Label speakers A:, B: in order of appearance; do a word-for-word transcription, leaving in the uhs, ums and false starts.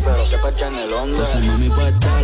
A: pero se cacha en el onda.
B: Esa mami puesta